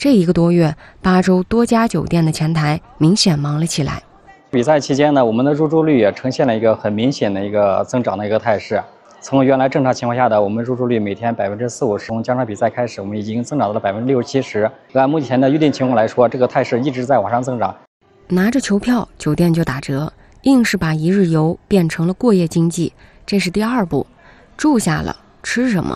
这1个多月，巴州多家酒店的前台明显忙了起来。 比赛期间呢，我们的入住率也呈现了一个很明显的一个增长的一个态势。从原来正常情况下的我们入住率每天40-50%，从江场比赛开始，我们已经增长到了60-70%。按目前的预定情况来说，这个态势一直在往上增长。 拿着球票，酒店就打折，硬是把一日游变成了过夜经济。这是第2步，住下了，吃什么？